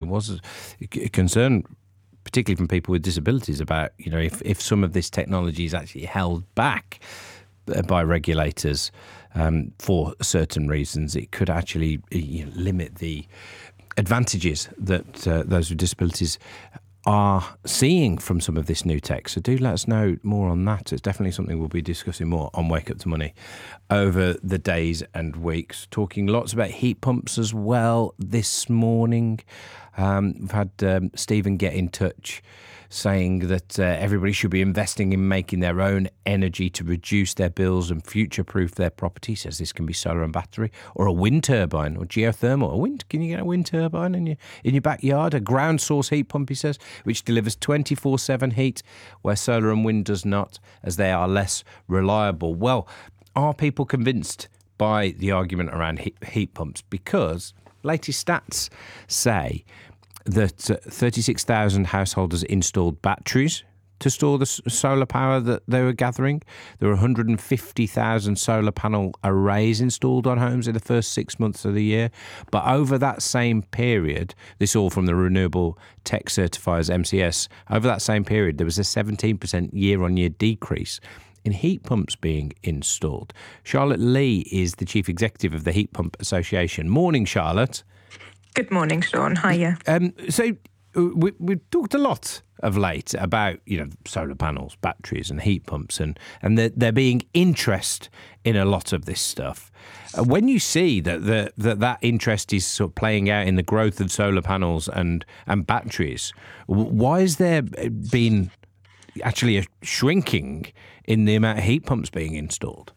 was a concern, particularly from people with disabilities, about, if some of this technology is actually held back by regulators for certain reasons, it could actually limit the advantages that those with disabilities are seeing from some of this new tech. So do let us know more on that. It's definitely something we'll be discussing more on Wake Up to Money over the days and weeks. Talking lots about heat pumps as well this morning. We've had Stephen get in touch saying that everybody should be investing in making their own energy to reduce their bills and future-proof their property. He says this can be solar and battery, or a wind turbine, or geothermal. Can you get a wind turbine in your backyard? A ground source heat pump, he says, which delivers 24/7 heat, where solar and wind does not, as they are less reliable. Well, are people convinced by the argument around heat pumps? Because latest stats say that 36,000 householders installed batteries to store the solar power that they were gathering. There were 150,000 solar panel arrays installed on homes in the first 6 months of the year. But over that same period, this all from the Renewable Tech Certifiers, MCS, over that same period, there was a 17% year-on-year decrease in heat pumps being installed. Charlotte Lee is the Chief Executive of the Heat Pump Association. Morning, Charlotte. Good morning, Sean. Hiya. So we've talked a lot of late about, solar panels, batteries and heat pumps and there being interest in a lot of this stuff. When you see that interest is sort of playing out in the growth of solar panels and batteries, why has there been actually a shrinking in the amount of heat pumps being installed?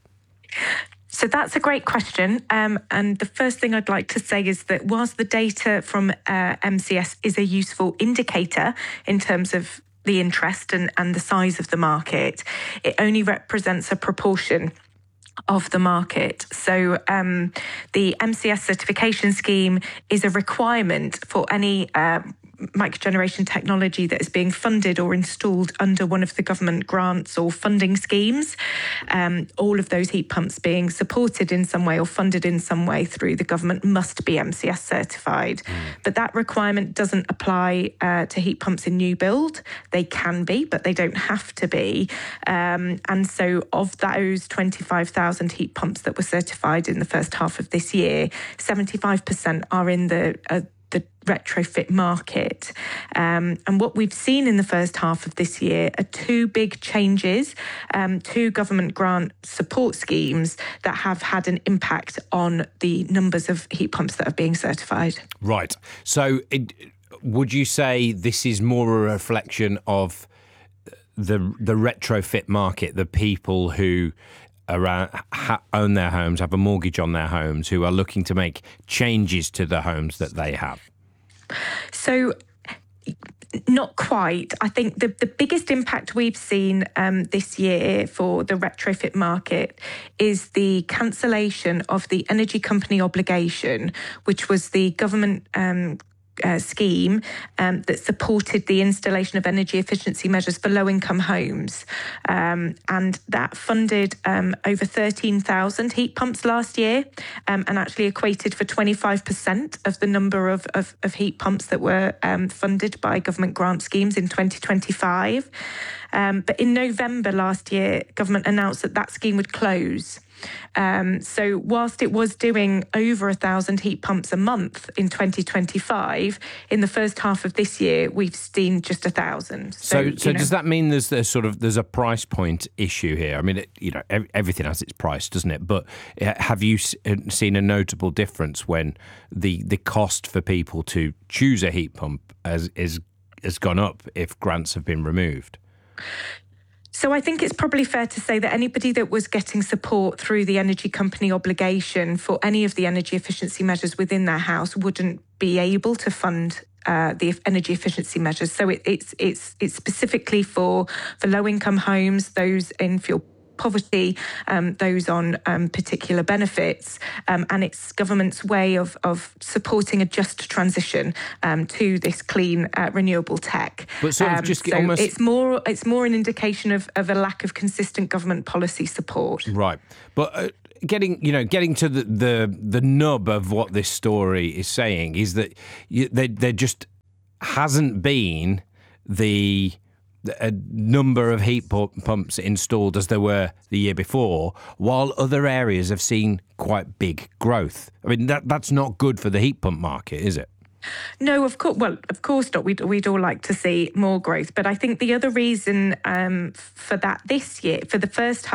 So that's a great question. And the first thing I'd like to say is that whilst the data from MCS is a useful indicator in terms of the interest and the size of the market, it only represents a proportion of the market. So the MCS certification scheme is a requirement for any microgeneration technology that is being funded or installed under one of the government grants or funding schemes. All of those heat pumps being supported in some way or funded in some way through the government must be MCS certified. But that requirement doesn't apply to heat pumps in new build. They can be, but they don't have to be. And so of those 25,000 heat pumps that were certified in the first half of this year, 75% are in the retrofit market. And what we've seen in the first half of this year are two big changes, two government grant support schemes that have had an impact on the numbers of heat pumps that are being certified. Right. So would you say this is more a reflection of the retrofit market, the people who own their homes, have a mortgage on their homes, who are looking to make changes to the homes that they have? So not quite. I think the biggest impact we've seen this year for the retrofit market is the cancellation of the energy company obligation, which was the government scheme that supported the installation of energy efficiency measures for low-income homes. And that funded over 13,000 heat pumps last year and actually equated for 25% of the number of heat pumps that were funded by government grant schemes in 2025. But in November last year, government announced that scheme would close. So whilst it was doing over 1,000 heat pumps a month in 2025, in the first half of this year, we've seen just 1,000. So does that mean there's a price point issue here? I mean, everything has its price, doesn't it? But have you seen a notable difference when the cost for people to choose a heat pump has gone up if grants have been removed? So I think it's probably fair to say that anybody that was getting support through the energy company obligation for any of the energy efficiency measures within their house wouldn't be able to fund the energy efficiency measures. So it's specifically for low-income homes, those in fuel poverty, those on particular benefits, and it's government's way of supporting a just transition to this clean renewable tech. But sort of just almost, it's more an indication of a lack of consistent government policy support. Right, but getting to the nub of what this story is saying is that they're just hasn't been the number of heat pumps installed as there were the year before, while other areas have seen quite big growth. I mean, that's not good for the heat pump market, is it? No, of course. Well, of course not. We'd all like to see more growth, but I think the other reason for that this year, for the first half